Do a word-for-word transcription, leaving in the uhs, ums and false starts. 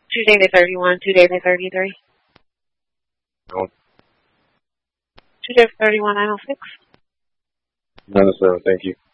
two David thirty-one, two David thirty-three. No. two David thirty-one, nine oh six. nine oh seven, thank you.